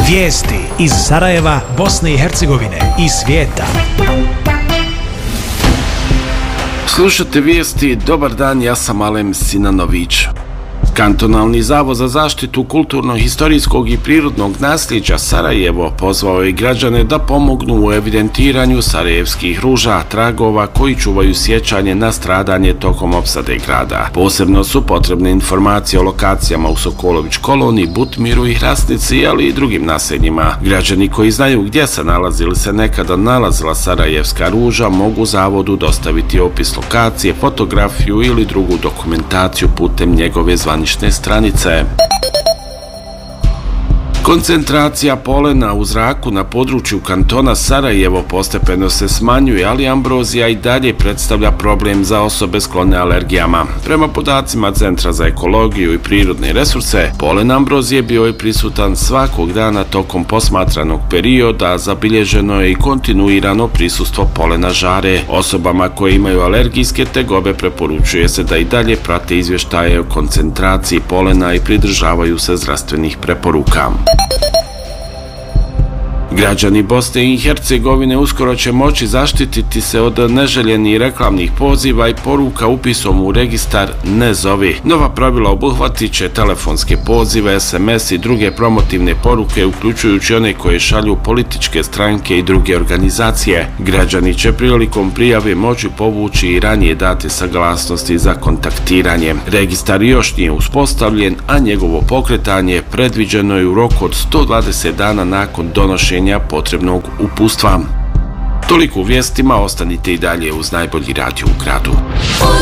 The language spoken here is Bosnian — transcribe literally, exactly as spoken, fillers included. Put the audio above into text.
Vijesti iz Sarajeva, Bosne i Hercegovine i svijeta. Slušate vijesti, dobar dan, ja sam Alem Sinanović. Kantonalni zavod za zaštitu kulturno-historijskog i prirodnog nasljeđa Sarajevo pozvao je građane da pomognu u evidentiranju sarajevskih ruža, tragova koji čuvaju sjećanje na stradanje tokom opsade grada. Posebno su potrebne informacije o lokacijama u Sokolović koloni, Butmiru i Hrasnici, ali i drugim naseljima. Građani koji znaju gdje se nalazi ili se nekada nalazila sarajevska ruža mogu zavodu dostaviti opis lokacije, fotografiju ili drugu dokumentaciju putem njegove zvanične stranice. Koncentracija polena u zraku na području kantona Sarajevo postepeno se smanjuje, ali ambrozija i dalje predstavlja problem za osobe sklone alergijama. Prema podacima Centra za ekologiju i prirodne resurse, polen ambrozije bio je prisutan svakog dana tokom posmatranog perioda, zabilježeno je i kontinuirano prisustvo polena žare. Osobama koje imaju alergijske tegobe preporučuje se da i dalje prate izvještaje o koncentraciji polena i pridržavaju se zdravstvenih preporuka. Građani Bosne i Hercegovine uskoro će moći zaštititi se od neželjenih reklamnih poziva i poruka upisom u registar Ne zovi. Nova pravila obuhvatit će telefonske pozive, es em es i druge promotivne poruke, uključujući one koje šalju političke stranke i druge organizacije. Građani će prilikom prijave moći povući i ranije date saglasnosti za kontaktiranje. Registar još nije uspostavljen, a njegovo pokretanje predviđeno je u roku od sto dvadeset dana nakon donošenja potrebnog uputstva. Toliko u vijestima, ostanite i dalje uz najbolji radio u gradu.